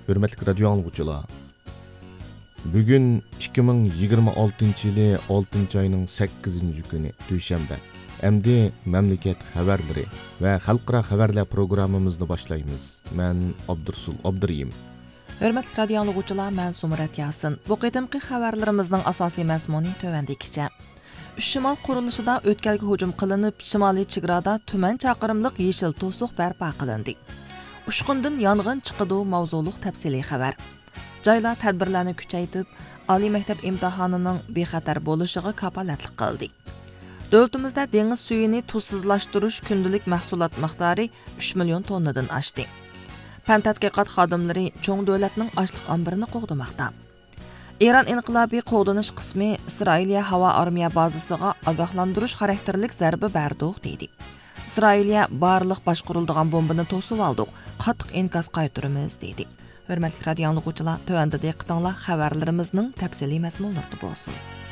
Hürmetli radyo anlıqçılar. Bugün 2026 yılı 6 ayının 8 günü Düşenbe. Emdi memleket haberleri ve halkara haberler programımızda başlayımız. Ben Abdursul Abduriyim. Hürmetli radyo anlıqçılar, ben Sumurat Yasin. Bu qetimki xabarlarımızın asasi mazmuni tövendikice. Şimal quruluşida ötkelgi hücum qılınıp, şimali çigrada tümen çaqırımlıq yeşil tosuq bərpa qılındı. Uşqundun yangın çıqıdı mavzuluq təfsili xəbər. Caylar tədbirlərini küçəytib, Ali məktəb imtahanının bexatar bolışığı kapalatlık qıldı. Dövlətimizdə deniz suyunu tuzsuzlaşdırış kündülük məhsulat miqdarı 3 milyon tonnadan aşdı. Pen tədqiqat xadimləri çoğ dövlətinin açlıq ambirini qoğdumaqda. İran inqilabi qoğdunuş qismi İsrailiya hava armiya bazısıga agahlandırış xarakterlik zərbi bərduq deydi. İsrailiya barlıq başqurulduğan bombini tosup aldıq, qatıq inkas qaytırımız deydi. Hürmetli radyo anlıqçılar, tövəndə diqqətinizlə xəbərlərimizin təfsili məzmunları bolsun.